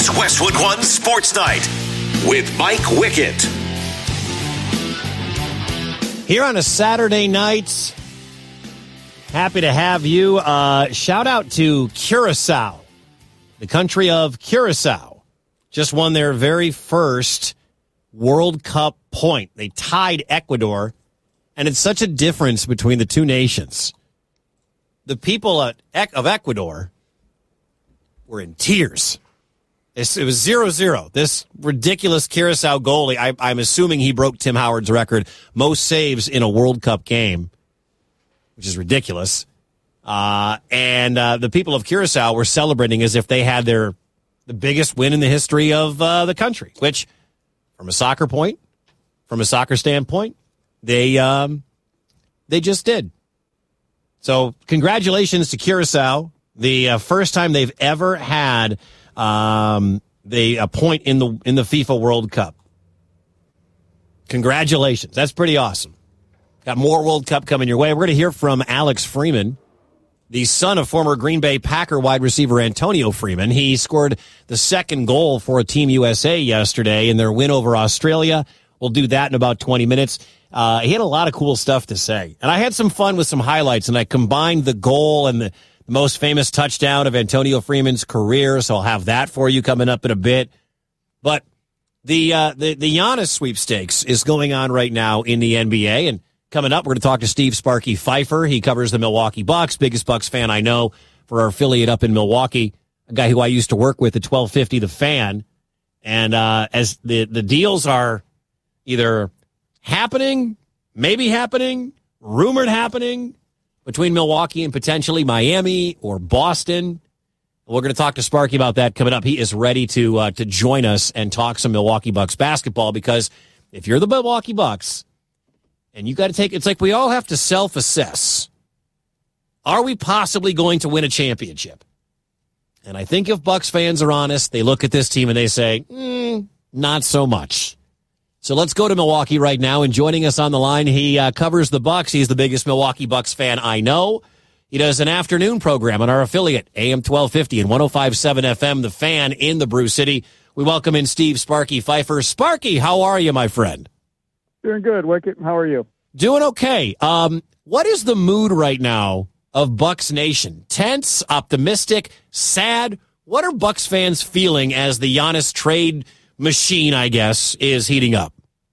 It's Westwood One Sports Night with Mike Wickett. Here on a Saturday night, happy to have you. Shout out to Curacao. The country of Curacao just won their very first World Cup point. They tied Ecuador, and it's such a difference between the two nations. The people of Ecuador were in tears. It was 0-0. This ridiculous Curacao goalie, I'm assuming he broke Tim Howard's record, most saves in a World Cup game, which is ridiculous. And the people of Curacao were celebrating as if they had the biggest win in the history of the country, which, from a soccer standpoint, they just did. So congratulations to Curacao. The first time they've ever had a point in the FIFA World Cup. Congratulations. That's pretty awesome. Got more World Cup coming your way. We're going to hear from Alex Freeman, the son of former Green Bay Packer wide receiver Antonio Freeman. He scored the second goal for Team USA yesterday in their win over Australia. We'll do that in about 20 minutes. He had a lot of cool stuff to say. And I had some fun with some highlights, and I combined the goal and the most famous touchdown of Antonio Freeman's career, so I'll have that for you coming up in a bit. But the Giannis sweepstakes is going on right now in the NBA, and coming up, we're going to talk to Steve Sparky Pfeiffer. He covers the Milwaukee Bucks, biggest Bucks fan I know for our affiliate up in Milwaukee, a guy who I used to work with at 1250 The Fan. And as the deals are either happening, maybe happening, rumored happening, between Milwaukee and potentially Miami or Boston. We're going to talk to Sparky about that coming up. He is ready to join us and talk some Milwaukee Bucks basketball, because if you're the Milwaukee Bucks and you got to it's like we all have to self-assess. Are we possibly going to win a championship? And I think if Bucks fans are honest, they look at this team and they say, not so much. So let's go to Milwaukee right now, and joining us on the line, he covers the Bucks. He's the biggest Milwaukee Bucks fan I know. He does an afternoon program on our affiliate, AM 1250 and 105.7 FM, The Fan in the Brew City. We welcome in Steve Sparky Pfeiffer. Sparky, how are you, my friend? Doing good, Wicket. How are you? Doing okay. What is the mood right now of Bucks Nation? Tense, optimistic, sad? What are Bucks fans feeling as the Giannis trade machine, I guess, is heating up?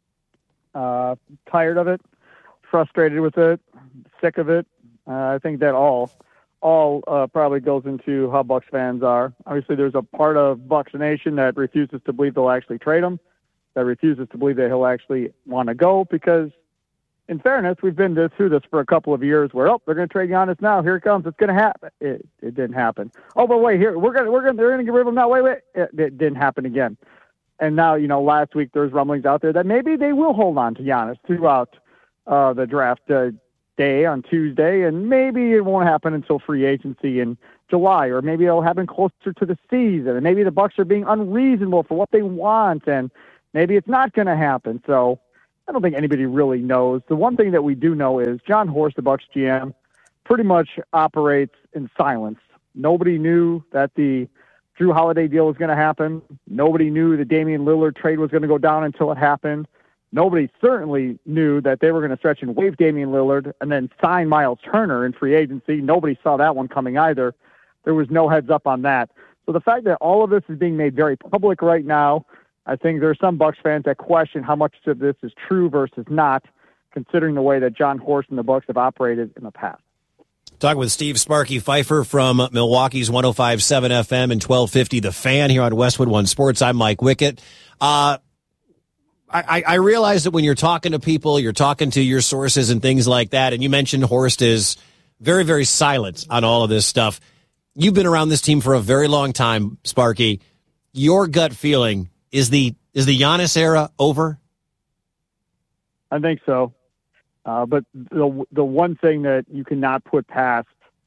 Tired of it, frustrated with it, sick of it. I think that all probably goes into how Bucks fans are. Obviously, there's a part of Bucks Nation that refuses to believe they'll actually trade him, that refuses to believe that he'll actually want to go, because, in fairness, we've been through this for a couple of years where, they're going to trade Giannis now. Here it comes. It's going to happen. It didn't happen. Oh, but wait, they're going to get rid of him now. Wait. It didn't happen again. And now, last week there's rumblings out there that maybe they will hold on to Giannis throughout the draft day on Tuesday, and maybe it won't happen until free agency in July, or maybe it'll happen closer to the season, and maybe the Bucks are being unreasonable for what they want, and maybe it's not going to happen. So I don't think anybody really knows. The one thing that we do know is John Horst, the Bucks GM, pretty much operates in silence. Nobody knew that the Drew Holiday deal was going to happen. Nobody knew the Damian Lillard trade was going to go down until it happened. Nobody certainly knew that they were going to stretch and waive Damian Lillard and then sign Miles Turner in free agency. Nobody saw that one coming either. There was no heads up on that. So the fact that all of this is being made very public right now, I think there are some Bucks fans that question how much of this is true versus not, considering the way that John Horst and the Bucks have operated in the past. Talking with Steve Sparky Pfeiffer from Milwaukee's 105.7 FM and 1250 The Fan here on Westwood One Sports. I'm Mike Wickett. I realize that when you're talking to people, you're talking to your sources and things like that, and you mentioned Horst is very, very silent on all of this stuff. You've been around this team for a very long time, Sparky. Your gut feeling, is the Giannis era over? I think so. But the one thing that you cannot put past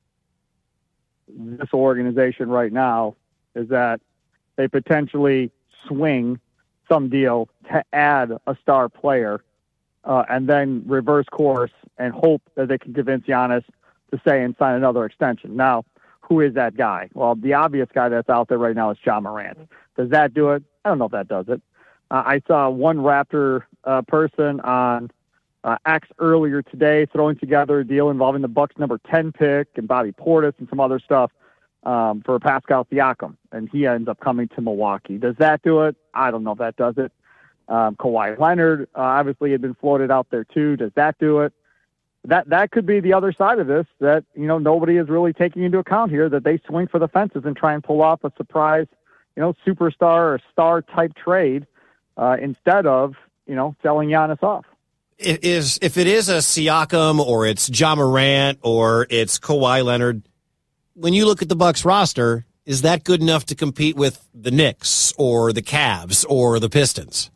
this organization right now is that they potentially swing some deal to add a star player and then reverse course and hope that they can convince Giannis to stay and sign another extension. Now, who is that guy? Well, the obvious guy that's out there right now is Ja Morant. Does that do it? I don't know if that does it. I saw one Raptor person on X earlier today throwing together a deal involving the Bucks number 10 pick and Bobby Portis and some other stuff for Pascal Siakam, and he ends up coming to Milwaukee. Does that do it? I don't know if that does it. Kawhi Leonard obviously had been floated out there too. Does that do it? That could be the other side of this that, nobody is really taking into account here, that they swing for the fences and try and pull off a surprise, superstar or star type trade instead of, selling Giannis off. If it is a Siakam or it's Ja Morant or it's Kawhi Leonard, when you look at the Bucks roster, is that good enough to compete with the Knicks or the Cavs or the Pistons?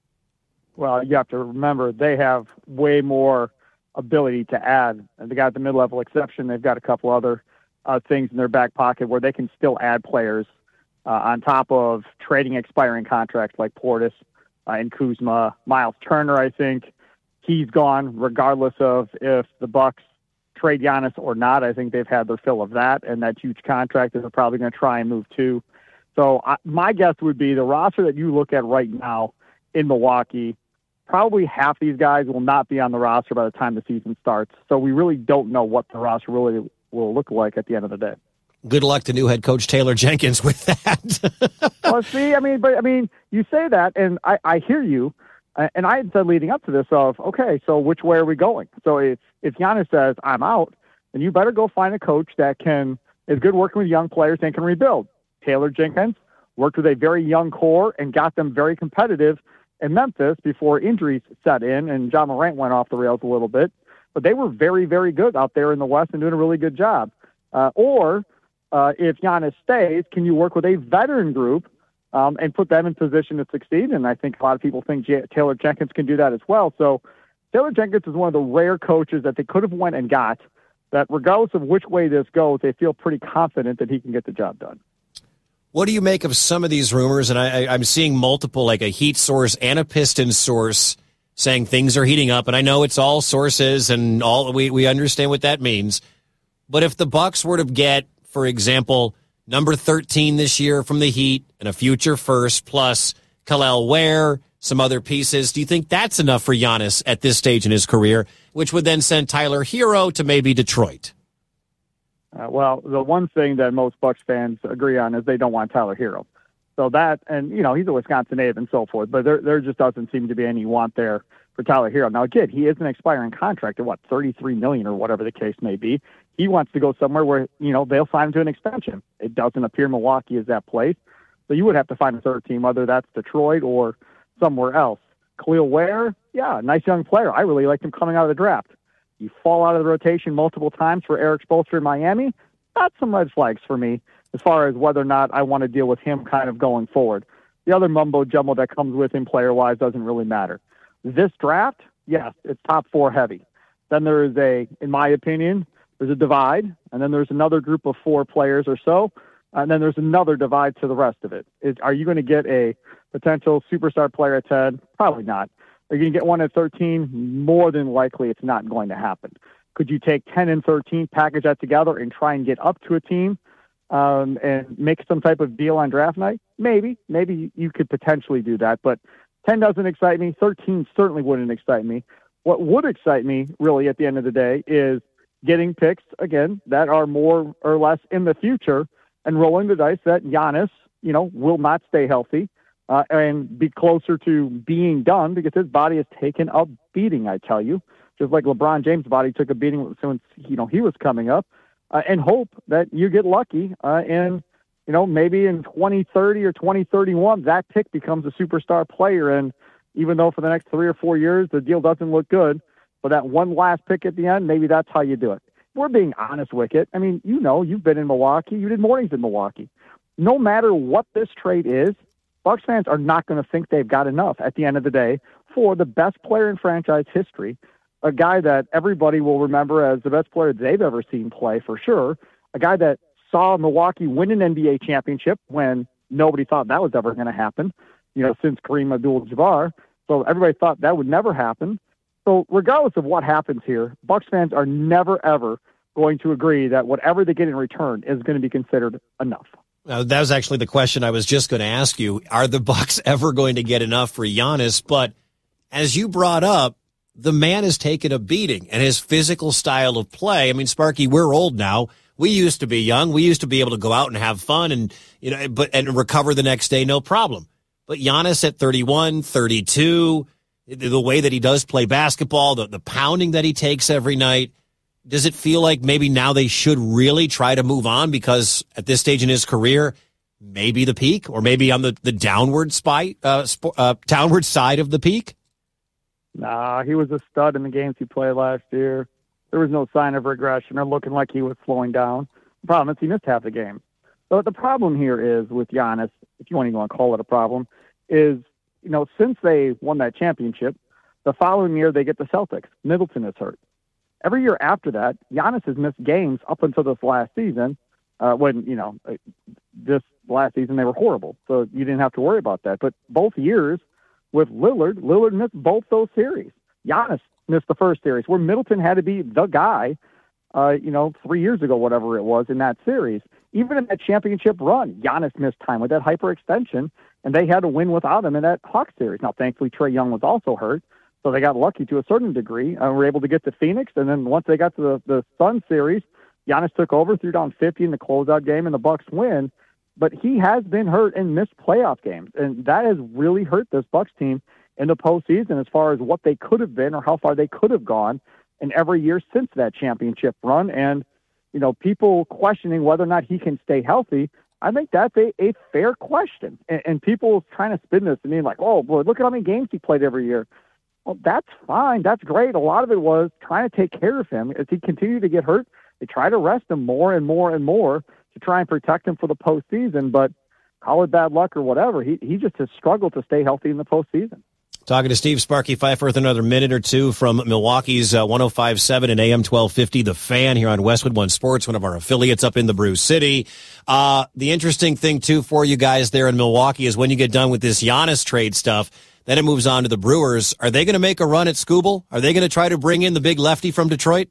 Well, you have to remember they have way more ability to add. And they got the mid-level exception. They've got a couple other things in their back pocket where they can still add players on top of trading expiring contracts like Portis and Kuzma. Miles Turner, I think he's gone regardless of if the Bucks trade Giannis or not. I think they've had their fill of that, and that huge contract that they're probably going to try and move to. So my guess would be the roster that you look at right now in Milwaukee, probably half these guys will not be on the roster by the time the season starts. So we really don't know what the roster really will look like at the end of the day. Good luck to new head coach Taylor Jenkins with that. Well, see, you say that, and I hear you. And I had said leading up to this okay, so which way are we going? So if Giannis says, I'm out, then you better go find a coach that is good working with young players and can rebuild. Taylor Jenkins worked with a very young core and got them very competitive in Memphis before injuries set in, and Ja Morant went off the rails a little bit. But they were very, very good out there in the West and doing a really good job. Or if Giannis stays, can you work with a veteran group and put them in position to succeed? And I think a lot of people think Taylor Jenkins can do that as well. So Taylor Jenkins is one of the rare coaches that they could have went and got that regardless of which way this goes, they feel pretty confident that he can get the job done. What do you make of some of these rumors? And I'm seeing multiple, like a Heat source and a Pistons source saying things are heating up. And I know it's all sources and all we understand what that means. But if the Bucks were to get, for example, number 13 this year from the Heat and a future first plus Kel'el Ware, some other pieces, do you think that's enough for Giannis at this stage in his career, which would then send Tyler Hero to maybe Detroit? Well, the one thing that most Bucks fans agree on is they don't want Tyler Hero. So that, and he's a Wisconsin native and so forth, but there just doesn't seem to be any want there for Tyler Hero. Now, again, he is an expiring contract at $33 million or whatever the case may be. He wants to go somewhere where, they'll sign him to an extension. It doesn't appear Milwaukee is that place. So you would have to find a third team, whether that's Detroit or somewhere else. Kel'el Ware, yeah, nice young player. I really liked him coming out of the draft. You fall out of the rotation multiple times for Eric Spoelstra in Miami. That's some red flags for me as far as whether or not I want to deal with him kind of going forward. The other mumbo jumbo that comes with him player-wise doesn't really matter. This draft, yes, it's top four heavy. Then there is in my opinion, there's a divide, and then there's another group of 4 players or so, and then there's another divide to the rest of it. Are you going to get a potential superstar player at 10? Probably not. Are you going to get one at 13? More than likely it's not going to happen. Could you take 10 and 13, package that together, and try and get up to a team and make some type of deal on draft night? Maybe. Maybe you could potentially do that, but 10 doesn't excite me. 13 certainly wouldn't excite me. What would excite me, really, at the end of the day, is getting picks, again, that are more or less in the future and rolling the dice that Giannis, will not stay healthy and be closer to being done because his body has taken a beating, I tell you, just like LeBron James' body took a beating since, he was coming up, and hope that you get lucky and, maybe in 2030 or 2031, that pick becomes a superstar player. And even though for the next 3 or 4 years, the deal doesn't look good, but that one last pick at the end, maybe that's how you do it. We're being honest with it. I mean, you've been in Milwaukee. You did mornings in Milwaukee. No matter what this trade is, Bucks fans are not going to think they've got enough at the end of the day for the best player in franchise history, a guy that everybody will remember as the best player they've ever seen play for sure, a guy that saw Milwaukee win an NBA championship when nobody thought that was ever going to happen, since Kareem Abdul-Jabbar. So everybody thought that would never happen. So regardless of what happens here, Bucks fans are never, ever going to agree that whatever they get in return is going to be considered enough. That was actually the question I was just going to ask you. Are the Bucks ever going to get enough for Giannis? But as you brought up, the man has taken a beating, and his physical style of play. I mean, Sparky, we're old now. We used to be young. We used to be able to go out and have fun and, and recover the next day, no problem. But Giannis at 31, 32, the way that he does play basketball, the pounding that he takes every night, does it feel like maybe now they should really try to move on because at this stage in his career, maybe the peak or maybe on the downward downward side of the peak? Nah, he was a stud in the games he played last year. There was no sign of regression or looking like he was slowing down. The problem is he missed half the game. So the problem here is with Giannis, if you want to call it a problem, is, since they won that championship, the following year they get the Celtics. Middleton is hurt. Every year after that, Giannis has missed games up until this last season when, this last season they were horrible. So you didn't have to worry about that. But both years with Lillard missed both those series. Giannis missed the first series where Middleton had to be the guy, 3 years ago, whatever it was in that series. Even in that championship run, Giannis missed time with that hyperextension, and they had to win without him in that Hawks series. Now, thankfully, Trae Young was also hurt, so they got lucky to a certain degree. Were able to get to Phoenix, and then once they got to the Suns series, Giannis took over, threw down 50 in the closeout game, and the Bucks win. But he has been hurt and missed playoff games, and that has really hurt this Bucks team in the postseason as far as what they could have been or how far they could have gone in every year since that championship run. And, people questioning whether or not he can stay healthy, I think that's a fair question. And people trying to spin this and being like, oh, boy, look at how many games he played every year. Well, that's fine. That's great. A lot of it was trying to take care of him. As he continued to get hurt, they try to rest him more and more and more to try and protect him for the postseason. But call it bad luck or whatever, he just has struggled to stay healthy in the postseason. Talking to Steve Sparky Pfeiffer with another minute or two from Milwaukee's 105.7 and AM 1250, The Fan here on Westwood One Sports, one of our affiliates up in the Brew City. The interesting thing, too, for you guys there in Milwaukee is when you get done with this Giannis trade stuff, then it moves on to the Brewers. Are they going to make a run at Skubal? Are they going to try to bring in the big lefty from Detroit?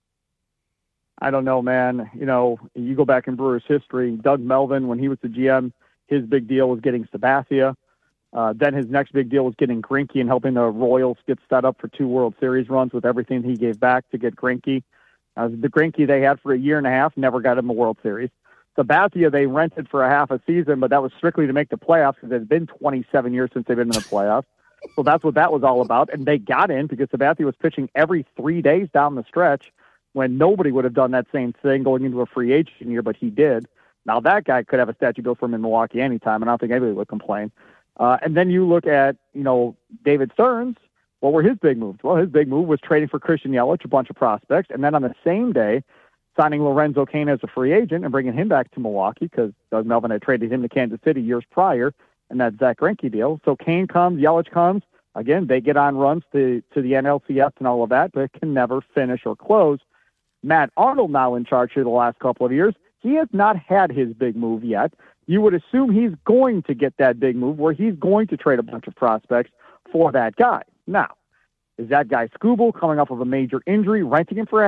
I don't know, man. You go back in Brewers history, Doug Melvin, when he was the GM, his big deal was getting Sabathia. Then his next big deal was getting Greinke and helping the Royals get set up for 2 World Series runs with everything he gave back to get Greinke. The Greinke they had for a year and a half never got him a World Series. Sabathia they rented for a half a season, but that was strictly to make the playoffs because it had been 27 years since they've been in the playoffs. So that's what that was all about. And they got in because Sabathia was pitching every 3 days down the stretch when nobody would have done that same thing going into a free agent year, but he did. Now that guy could have a statue built for him in Milwaukee anytime, and I don't think anybody would complain. And then you look at, David Stearns. What were his big moves? Well, his big move was trading for Christian Yelich, a bunch of prospects, and then on the same day, signing Lorenzo Cain as a free agent and bringing him back to Milwaukee because Doug Melvin had traded him to Kansas City years prior in that Zach Greinke deal. So Cain comes, Yelich comes. Again, they get on runs to the NLCS and all of that, but can never finish or close. Matt Arnold now in charge here the last couple of years. He has not had his big move yet. You would assume he's going to get that big move where he's going to trade a bunch of prospects for that guy. Now, is that guy Skubal coming off of a major injury, renting him for a